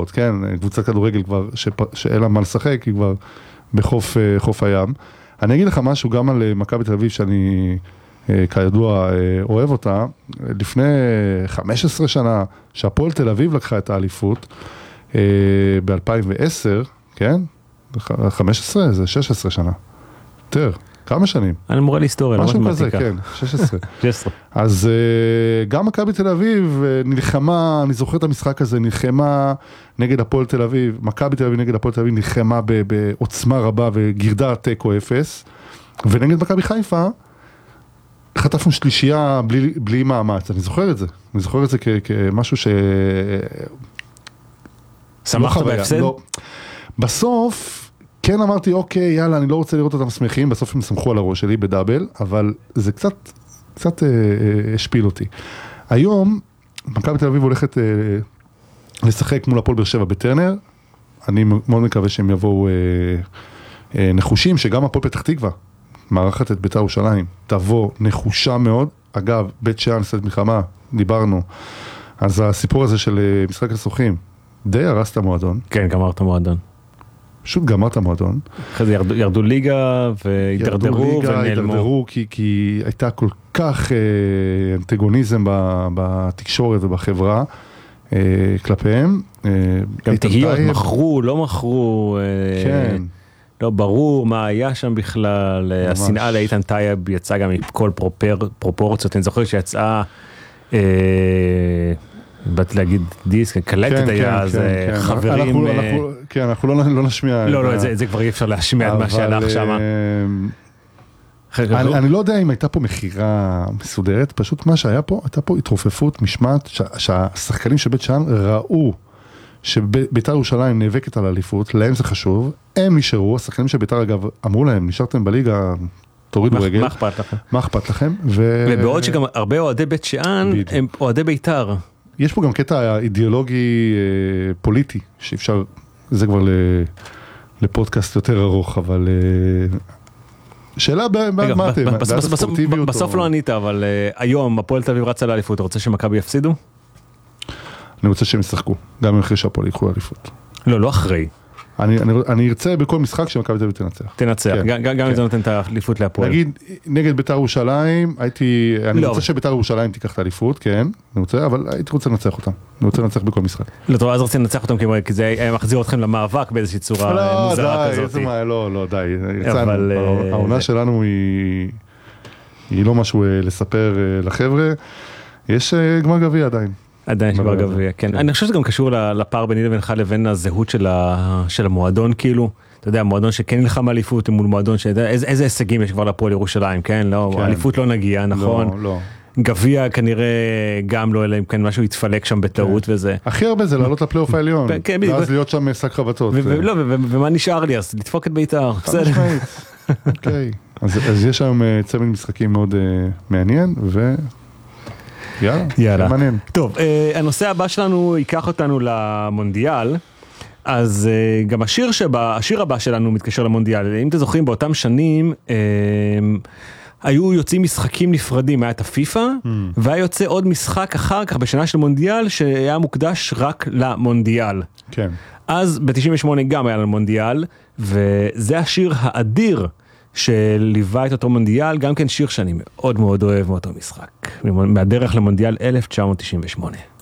במרכאות, כן? קבוצת כדורגל כבר, שאין לה מה לשחק, היא כבר בחוף הים. אני אגיד לך משהו גם על מכבי תל אביב, שאני כידוע אוהב אותה. לפני 15 שנה, שהפועל תל אביב לקחה את האליפות, ב-2010, כן? 15? זה 16 שנה. יותר. כמה שנים? אני מורה להיסטוריה, לא מתמטיקה. משהו כזה, כן, 16. אז גם מכבי תל אביב נלחמה, אני זוכר את המשחק הזה, נלחמה נגד הפועל תל אביב, מכבי תל אביב נגד הפועל תל אביב נלחמה בעוצמה רבה וגירדה תיקו 0, ונגד מכבי חיפה חטפנו שלישייה בלי מאמץ, אני זוכר את זה. אני זוכר את זה כמשהו שמחת בהפסד? לא. כן אמרתי, אוקיי, יאללה, אני לא רוצה לראות אותם שמחים, בסוף הם סמכו על הראש שלי בדאבל, אבל זה קצת השפיל אותי. היום, מכבי תל אביב הולכת לשחק מול הפועל באר שבע בטרנר, אני מאוד מקווה שהם יבואו נחושים, שגם הפועל פתח תקווה, מערכת את בית"ר ירושלים, תבוא נחושה מאוד, אגב, בית שאן, סלט מלחמה, דיברנו, אז הסיפור הזה של משחק הסוחים, די הרס את המועדון. כן, גמר את המועדון. פשוט גמר את המועדון. אחרי זה ירדו ליגה והתדרדרו ונעלמו. כי הייתה כל כך אנטגוניזם בתקשורת ובחברה כלפיהם. גם תהיות, מכרו, לא מכרו. כן. לא ברור מה היה שם בכלל. השנאה לאיתן טייב יצאה גם מכל פרופורציות. אני זוכר שיצאה באתי להגיד דיסק, קלטת היה, אז חברים... כן, אנחנו לא נשמיע... לא, זה כבר אי אפשר להשמיע את מה שהלך שם. אני לא יודע אם הייתה פה מחירה מסודרת, פשוט מה שהיה פה, הייתה פה התרופפות, משמעת, שהשחקנים של בית שאן ראו שבית"ר ירושלים נאבקת על האליפות, להם זה חשוב, הם נשארו, השחקנים של בית"ר אגב אמרו להם, נשארתם בליגה, תורידו רגל. מה אכפת לכם? מה אכפת לכם? ובעוד שגם הרבה אוהדי בית שאן הם אוהדי בית"ר. יש פה גם קטע אידיאולוגי פוליטי, שאפשר, זה כבר לפודקאסט יותר ארוך, אבל שאלה מה אתם? בסוף לא ענית, אבל היום הפועל תל אביב רצה לאליפות, אתה רוצה שמכבי יפסידו? אני רוצה שהם ישחקו, גם אחרי שהפועל יקחו לאליפות. לא אחרי. אני ארצה בכל משחק שמכבי תל אביב תנצח, גם אם זה נותן את האליפות להפועל. נגיד, נגד בית"ר ירושלים, אני רוצה שבית"ר ירושלים תיקח את האליפות, כן, אבל הייתי רוצה לנצח אותם. אני רוצה לנצח בכל משחק. לא, טוב, אז רציתי לנצח אותם, כי זה היה מחזיר אתכם למאבק באיזושהי צורה מוזרה כזאת. לא, די. העונה שלנו היא לא משהו לספר לחבר'ה. יש גמר גביע עדיין. עדיין שבר גביע, כן. אני חושב שזה גם קשור לפער ביני לבינך לבין הזהות של המועדון, כאילו. אתה יודע, המועדון שכן נלחם אליפות מול מועדון איזה הישגים יש כבר לפועל ירושלים, כן? לא, אליפות לא נגיע, נכון? לא. גביע כנראה גם לא, אלא אם כן משהו יתפלק שם בטעות וזה. הכי הרבה זה לעלות לפלייאוף העליון, ואז להיות שם שק חבטות. ומה נשאר לי? אז לדפוק את בית"ר, בסדר. אוקיי. אז יש שם צמד משחקים מאוד מעניין, יאללה. מעניין. טוב, הנושא הבא שלנו ייקח אותנו למונדיאל, אז גם השיר הבא שלנו מתקשר למונדיאל. אם אתם זוכרים, באותם שנים היו יוצאים משחקים נפרדים, היה את הפיפה, והיה יוצא עוד משחק אחר כך בשנה של מונדיאל, שהיה מוקדש רק למונדיאל. כן. אז ב-98 גם היה לנו מונדיאל, וזה השיר האדיר שליווה את אותו מונדיאל, גם כן שיר שאני מאוד מאוד אוהב מאותו משחק, מהדרך למונדיאל 1998.